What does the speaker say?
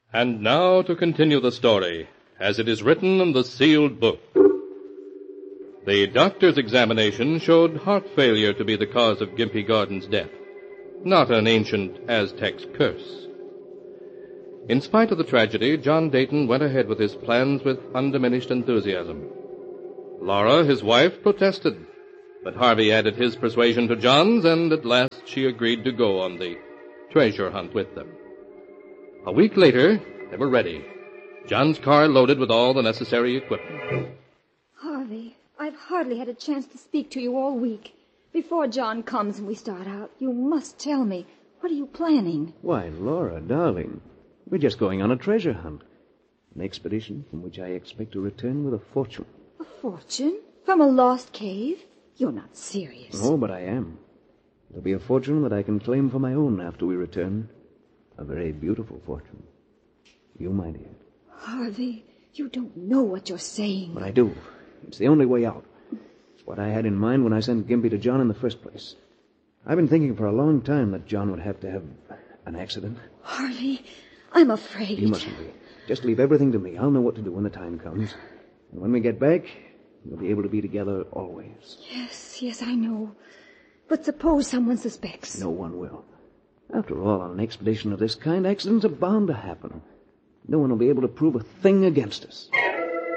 And now to continue the story, as it is written in the sealed book. The doctor's examination showed heart failure to be the cause of Gimpy Gordon's death, not an ancient Aztec's curse. In spite of the tragedy, John Dayton went ahead with his plans with undiminished enthusiasm. Laura, his wife, protested, but Harvey added his persuasion to John's, and at last she agreed to go on the treasure hunt with them. A week later, they were ready, John's car loaded with all the necessary equipment. Harvey, I've hardly had a chance to speak to you all week. Before John comes and we start out, you must tell me, what are you planning? Why, Laura, darling, we're just going on a treasure hunt. An expedition from which I expect to return with a fortune. A fortune? From a lost cave? You're not serious. Oh, but I am. It'll be a fortune that I can claim for my own after we return. A very beautiful fortune. You, my dear. Harvey, you don't know what you're saying. But I do. It's the only way out. It's what I had in mind when I sent Gimpy to John in the first place. I've been thinking for a long time that John would have to have an accident. Harvey, I'm afraid. You mustn't be. Just leave everything to me. I'll know what to do when the time comes. And when we get back, we'll be able to be together always. Yes, I know. But suppose someone suspects. No one will. After all, on an expedition of this kind, accidents are bound to happen. No one will be able to prove a thing against us.